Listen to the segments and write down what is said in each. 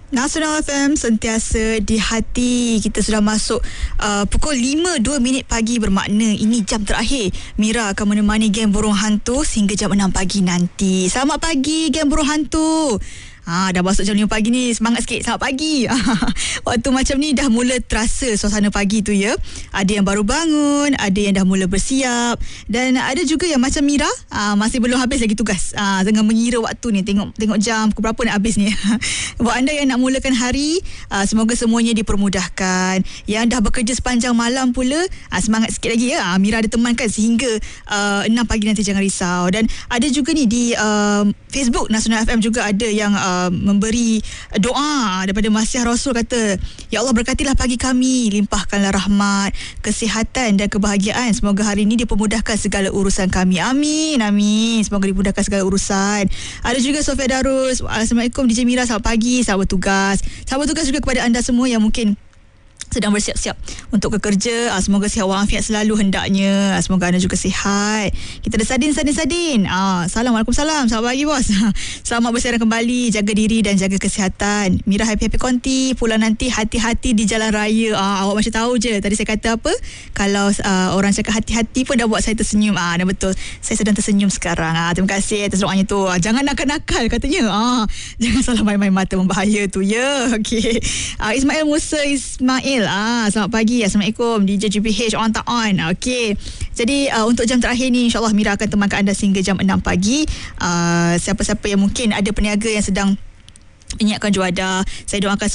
Nasional FM sentiasa di hati. Kita sudah masuk pukul 5:02 pagi, bermakna ini jam terakhir Mira akan menemani geng Burung Hantu sehingga jam 6 pagi nanti. Selamat pagi geng Burung Hantu. Dah masuk jam 5 pagi ni, semangat sikit. Selamat pagi. Waktu macam ni dah mula terasa suasana pagi tu ya. Ada yang baru bangun, ada yang dah mula bersiap, dan ada juga yang macam Mira masih belum habis lagi tugas. Tengah mengira waktu ni, tengok jam pukul berapa nak habis ni. Buat anda yang nak mulakan hari, semoga semuanya dipermudahkan. Yang dah bekerja sepanjang malam pula, semangat sikit lagi ya. Mira ada temankan sehingga 6 pagi nanti, jangan risau. Dan ada juga ni di Facebook Nasional FM juga ada yang memberi doa daripada Masih Rasul, kata, ya Allah berkatilah pagi kami, limpahkanlah rahmat, kesihatan dan kebahagiaan. Semoga hari ini dipermudahkan segala urusan kami. Amin, amin. Semoga dipermudahkan segala urusan. Ada juga Sofia Darus. Assalamualaikum DJ Mira, selamat pagi. Selamat bertugas. Selamat bertugas juga kepada anda semua yang mungkin sedang bersiap-siap untuk bekerja. Semoga sihat walafiat selalu hendaknya. Semoga anda juga sihat. Kita ada Sadin. Assalamualaikum. Selamat pagi bos. Selamat bersiaran kembali. Jaga diri dan jaga kesihatan. Mira happy konti. Pulang nanti hati-hati di jalan raya. Awak masih tahu je tadi saya kata apa? Kalau orang cakap hati-hati pun dah buat saya tersenyum. Dan betul, saya sedang tersenyum sekarang. Terima kasih atas doanya tu. Jangan nakal-nakal katanya. Jangan salah main-main mata, membahaya tu ya. Okey. Ismail Musa Ismail. Selamat pagi. Assalamualaikum DJ GPH on tak on. Okey. Jadi untuk jam terakhir ni, InsyaAllah Mira akan temankan anda sehingga jam 6 pagi. Siapa-siapa yang mungkin ada peniaga yang sedang menyiapkan juadah, saya doakan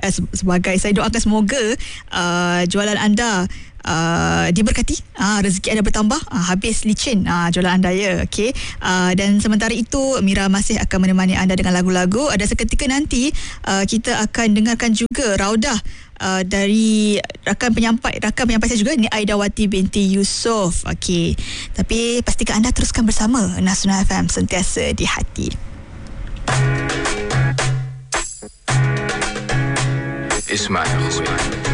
saya doakan semoga jualan anda diberkati, rezeki anda bertambah, habis licin jualan anda ya. Okey. Dan sementara itu Mira masih akan menemani anda dengan lagu-lagu. Ada seketika nanti kita akan dengarkan juga raudah dari rakan penyampai saya juga ni, Aidawati binti Yusof. Okey. Tapi pastikan anda teruskan bersama Nasional FM sentiasa di hati. اسمع يا اخوي